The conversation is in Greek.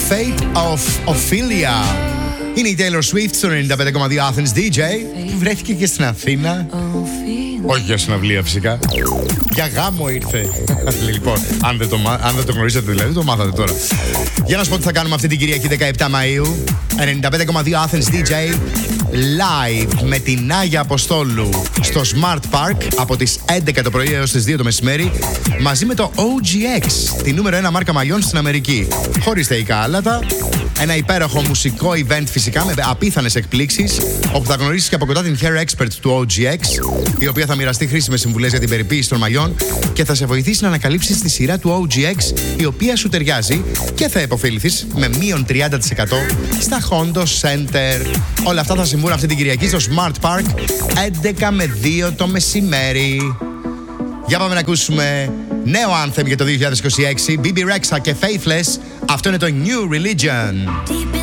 Fate of Ophelia. Είναι η Taylor Swift στο 95,2 Athens DJ, που βρέθηκε και στην Αθήνα. Όχι για συναυλία φυσικά. Για γάμο ήρθε. Λοιπόν, αν δεν το γνωρίζετε δηλαδή, το μάθατε τώρα. Για να σου πω τι θα κάνουμε αυτή την Κυριακή 17 Μαΐου. 95,2 Athens DJ live με την Άγια Αποστόλου στο Smart Park από τις 11 το πρωί έως τις 2 το μεσημέρι, μαζί με το OGX, τη νούμερο 1 μάρκα μαγιών στην Αμερική. Χωρίς θεϊκά άλατα. Ένα υπέροχο μουσικό event φυσικά με απίθανες εκπλήξεις, όπου θα γνωρίσεις και από κοντά την hair expert του OGX, η οποία θα μοιραστεί χρήσιμες συμβουλές για την περιποίηση των μαγιών και θα σε βοηθήσει να ανακαλύψεις τη σειρά του OGX, η οποία σου ταιριάζει, και θα επωφεληθείς με μείον 30% στα Hondo Center. Όλα αυτά θα συμβούν αυτή την Κυριακή στο Smart Park, 11 με 2 το μεσημέρι. Για πάμε να ακούσουμε νέο anthem για το 2026, BB Rexha και Faithless. Αυτό είναι το New Religion.